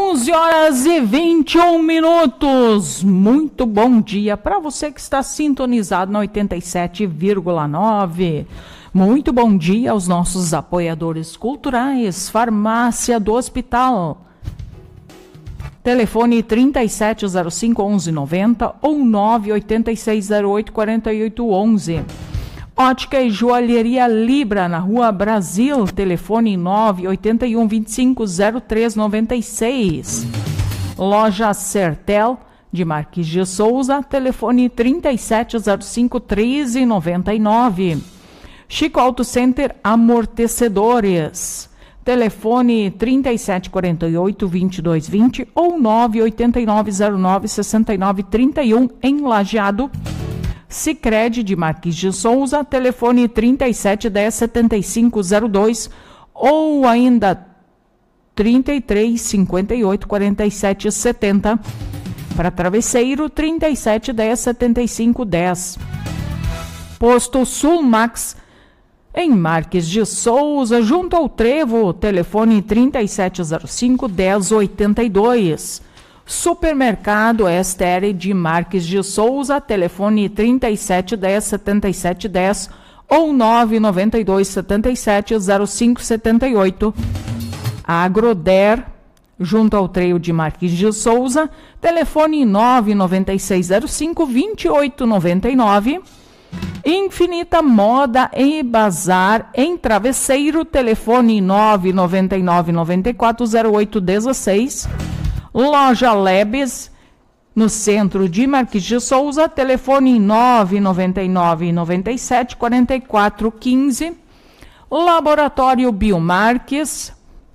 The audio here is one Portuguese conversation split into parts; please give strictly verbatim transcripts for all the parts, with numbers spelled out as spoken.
onze horas e vinte e um minutos. Muito bom dia para você que está sintonizado na oitenta e sete vírgula nove. Muito bom dia aos nossos apoiadores culturais. Farmácia do Hospital. Telefone trinta e sete zero cinco, onze noventa ou nove oito seis zero oito, quatro oito um um. Ótica e Joalheria Libra, na Rua Brasil, telefone nove oito um, vinte e cinco, zero três noventa e seis. Loja Sertel, de Marques de Souza, telefone trinta e sete zero cinco, treze noventa e nove. Chico Auto Center Amortecedores, telefone trinta e sete quarenta e oito, vinte e dois vinte ou nove oito nove zero nove, seis nove três um, em Lajeado. Sicredi de Marques de Souza, telefone trinta e sete dez, setenta e cinco zero dois ou ainda trinta e três cinquenta e oito, quarenta e sete setenta. Para Travesseiro, trinta e sete dez, setenta e cinco dez. Posto Sulmax em Marques de Souza, junto ao Trevo, telefone trinta e sete zero cinco, dez oitenta e dois. Supermercado Estere de Marques de Souza, telefone trinta e sete dez, setenta e sete dez ou nove nove dois, setenta e sete, zero cinco setenta e oito. Agroder, junto ao Trevo de Marques de Souza, telefone nove nove seis zero cinco, vinte e oito noventa e nove. Infinita Moda e Bazar em Travesseiro, telefone nove nove nove, nove quatro zero oito um seis. Loja Lebes, no centro de Marques de Souza, telefone nove nove nove, nove sete, quatro quatro um cinco. Laboratório Biomarques,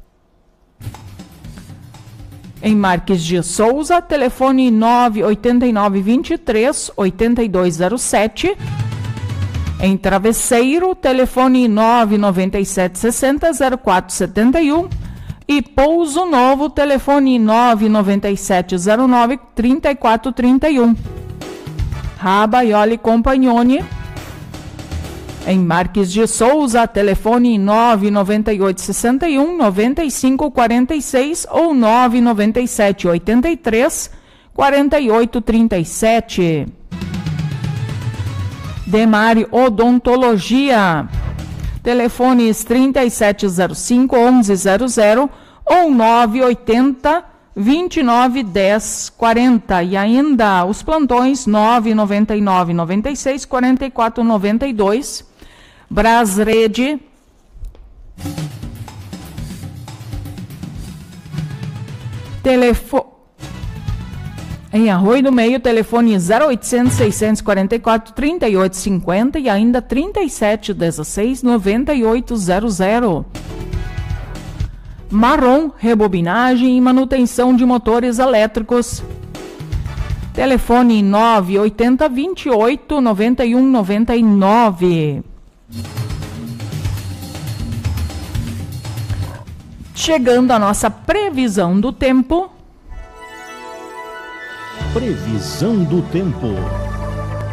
em Marques de Souza, telefone nove oito nove, vinte e três, oitenta e dois zero sete. Em Travesseiro, telefone nove nove sete, sessenta, zero quatro setenta e um. E Pouso Novo, telefone nove nove sete zero nove, trinta e quatro trinta e um. Rabaioli Compagnoni, em Marques de Souza, telefone nove nove oito, sessenta e um, noventa e cinco quarenta e seis ou nove nove sete, oitenta e três, quarenta e oito trinta e sete. Demari Odontologia, telefones trinta e sete zero cinco, onze zero zero ou nove oito zero, vinte e nove dez quarenta. E ainda os plantões nove nove nove, noventa e seis, quarenta e quatro noventa e dois. Brasrede, telefone em Arroio do Meio, telefone zero oitocentos, seiscentos e quarenta e quatro, trinta e oito cinquenta e ainda trinta e sete dezesseis, noventa e oito zero zero. Marrom, rebobinagem e manutenção de motores elétricos. Telefone nove oito zero, vinte e oito, noventa e um noventa e nove. Chegando a nossa previsão do tempo. Previsão do tempo.